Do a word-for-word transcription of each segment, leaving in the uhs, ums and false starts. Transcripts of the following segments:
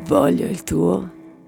Voglio il tuo.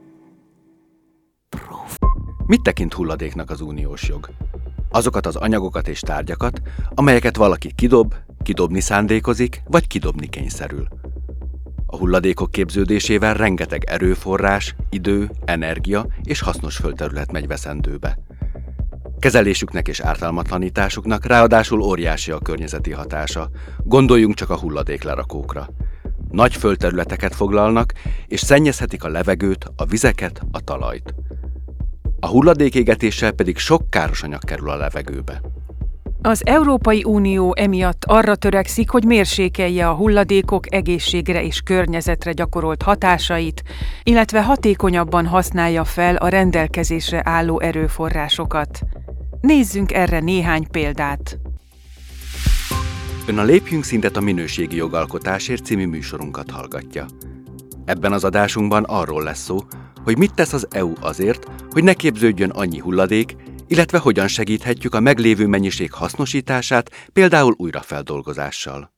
Mit tekint hulladéknak az uniós jog? Azokat az anyagokat és tárgyakat, amelyeket valaki kidob, kidobni szándékozik, vagy kidobni kényszerül. A hulladékok képződésével rengeteg erőforrás, idő, energia és hasznos földterület megy veszendőbe. Kezelésüknek és ártalmatlanításuknak ráadásul óriási a környezeti hatása. Gondoljunk csak a hulladéklerakókra. Nagy földterületeket foglalnak, és szennyezhetik a levegőt, a vizeket, a talajt. A hulladékégetéssel pedig sok káros anyag kerül a levegőbe. Az Európai Unió emiatt arra törekszik, hogy mérsékelje a hulladékok egészségre és környezetre gyakorolt hatásait, illetve hatékonyabban használja fel a rendelkezésre álló erőforrásokat. Nézzünk erre néhány példát. Ön a Lépjünk szintet a minőségi jogalkotásért című műsorunkat hallgatja. Ebben az adásunkban arról lesz szó, hogy mit tesz az é u azért, hogy ne képződjön annyi hulladék, illetve hogyan segíthetjük a meglévő mennyiség hasznosítását, például újrafeldolgozással.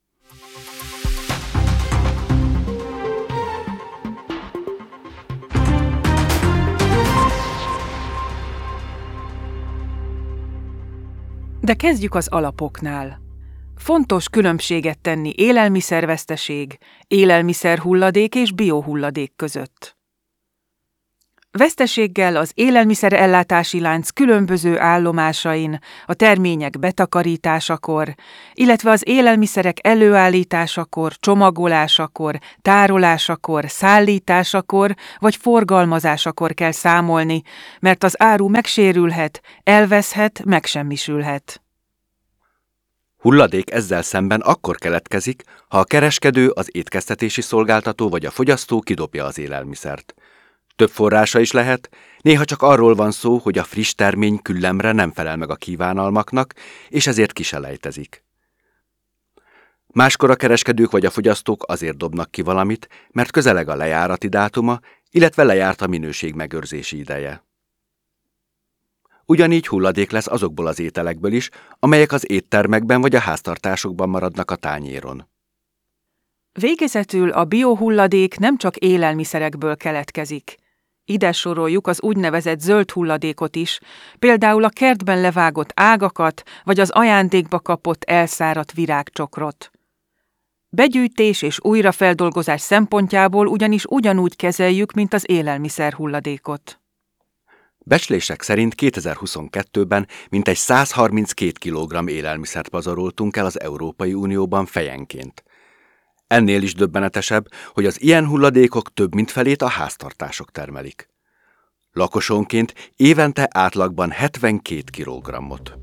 De kezdjük az alapoknál. Fontos különbséget tenni élelmiszerveszteség, élelmiszerhulladék és biohulladék között. Veszteséggel az élelmiszerellátási lánc különböző állomásain, a termények betakarításakor, illetve az élelmiszerek előállításakor, csomagolásakor, tárolásakor, szállításakor vagy forgalmazásakor kell számolni, mert az áru megsérülhet, elveszhet, megsemmisülhet. Hulladék ezzel szemben akkor keletkezik, ha a kereskedő, az étkeztetési szolgáltató vagy a fogyasztó kidobja az élelmiszert. Több forrása is lehet, néha csak arról van szó, hogy a friss termény küllemre nem felel meg a kívánalmaknak, és ezért kiselejtezik. Máskor a kereskedők vagy a fogyasztók azért dobnak ki valamit, mert közeleg a lejárati dátuma, illetve lejárt a minőség megőrzési ideje. Ugyanígy hulladék lesz azokból az ételekből is, amelyek az éttermekben vagy a háztartásokban maradnak a tányéron. Végezetül a biohulladék nem csak élelmiszerekből keletkezik. Ide soroljuk az úgynevezett zöld hulladékot is, például a kertben levágott ágakat, vagy az ajándékba kapott elszáradt virágcsokrot. Begyűjtés és újrafeldolgozás szempontjából ugyanis ugyanúgy kezeljük, mint az élelmiszer hulladékot. Becslések szerint kétezer-huszonkettőben mintegy száz harminckét kilogramm élelmiszert pazaroltunk el az Európai Unióban fejenként. Ennél is döbbenetesebb, hogy az ilyen hulladékok több mint felét a háztartások termelik. Lakosonként évente átlagban hetvenkét kilogrammot.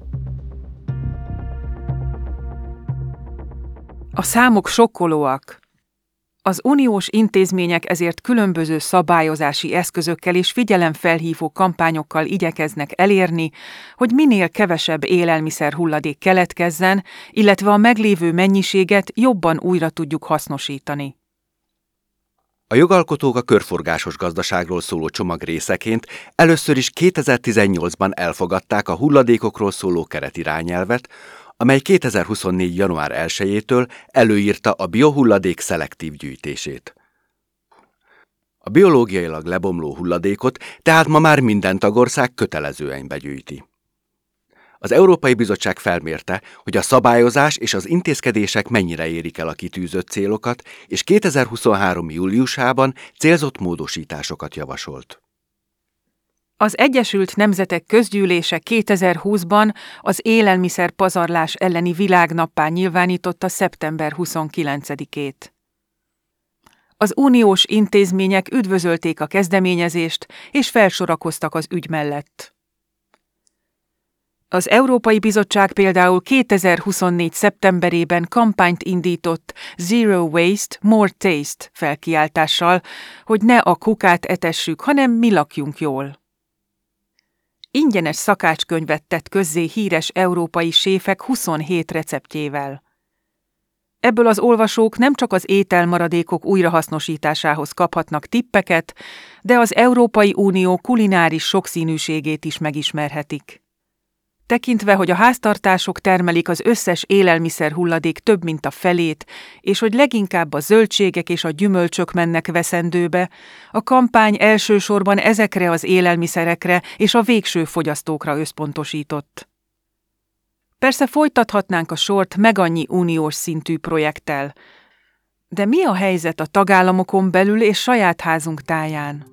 A számok sokkolóak. Az uniós intézmények ezért különböző szabályozási eszközökkel és figyelemfelhívó kampányokkal igyekeznek elérni, hogy minél kevesebb élelmiszer hulladék keletkezzen, illetve a meglévő mennyiséget jobban újra tudjuk hasznosítani. A jogalkotók a körforgásos gazdaságról szóló csomag részeként először is kétezer-tizennyolcban elfogadták a hulladékokról szóló keretirányelvet, amely kétezer-huszonnégy. január elsejétől előírta a biohulladék szelektív gyűjtését. A biológiailag lebomló hulladékot tehát ma már minden tagország kötelezően begyűjti. Az Európai Bizottság felmérte, hogy a szabályozás és az intézkedések mennyire érik el a kitűzött célokat, és kétezer-huszonhárom. júliusában célzott módosításokat javasolt. Az Egyesült Nemzetek Közgyűlése kétezer-húszban az élelmiszer pazarlás elleni világnappá nyilvánította szeptember huszonkilencedikét. Az uniós intézmények üdvözölték a kezdeményezést, és felsorakoztak az ügy mellett. Az Európai Bizottság például kétezer-huszonnégy. szeptemberében kampányt indított Zero Waste, More Taste felkiáltással, hogy ne a kukát etessük, hanem mi lakjunk jól. Ingyenes szakácskönyvet tett közzé híres európai séfek huszonhét receptjével. Ebből az olvasók nem csak az ételmaradékok újrahasznosításához kaphatnak tippeket, de az Európai Unió kulináris sokszínűségét is megismerhetik. Tekintve, hogy a háztartások termelik az összes élelmiszer hulladék több mint a felét, és hogy leginkább a zöldségek és a gyümölcsök mennek veszendőbe, a kampány elsősorban ezekre az élelmiszerekre és a végső fogyasztókra összpontosított. Persze folytathatnánk a sort megannyi uniós szintű projekttel, de mi a helyzet a tagállamokon belül és saját házunk táján?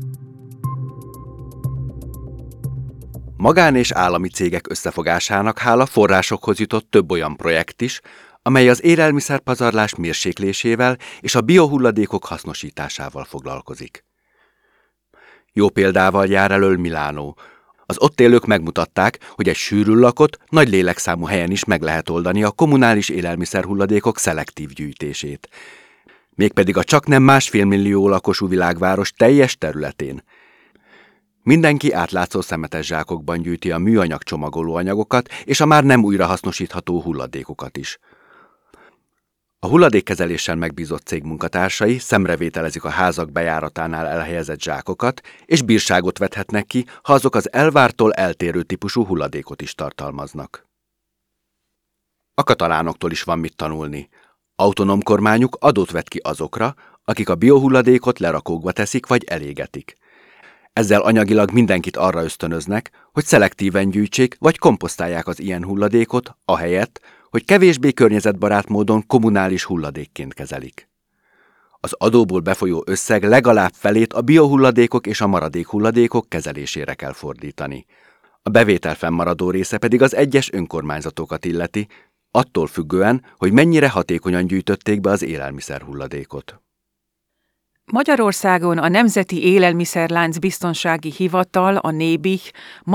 Magán- és állami cégek összefogásának hála forrásokhoz jutott több olyan projekt is, amely az élelmiszerpazarlás mérséklésével és a biohulladékok hasznosításával foglalkozik. Jó példával jár elől Milánó. Az ott élők megmutatták, hogy egy sűrűn lakott, nagy lélekszámú helyen is meg lehet oldani a kommunális élelmiszerhulladékok szelektív gyűjtését. Mégpedig a csaknem másfél millió lakosú világváros teljes területén. Mindenki átlátszó szemetes zsákokban gyűjti a műanyag csomagolóanyagokat és a már nem újrahasznosítható hulladékokat is. A hulladékkezeléssel megbízott cég munkatársai szemrevételezik a házak bejáratánál elhelyezett zsákokat, és bírságot vethetnek ki, ha azok az elvártól eltérő típusú hulladékot is tartalmaznak. A katalánoktól is van mit tanulni. Autonóm kormányuk adót vet ki azokra, akik a biohulladékot lerakókba teszik vagy elégetik. Ezzel anyagilag mindenkit arra ösztönöznek, hogy szelektíven gyűjtsék vagy komposztálják az ilyen hulladékot, ahelyett, hogy kevésbé környezetbarát módon kommunális hulladékként kezelik. Az adóból befolyó összeg legalább felét a biohulladékok és a maradékhulladékok kezelésére kell fordítani. A bevétel fennmaradó része pedig az egyes önkormányzatokat illeti, attól függően, hogy mennyire hatékonyan gyűjtötték be az élelmiszerhulladékot. Magyarországon a Nemzeti Élelmiszerlánc Biztonsági Hivatal, a NÉBIH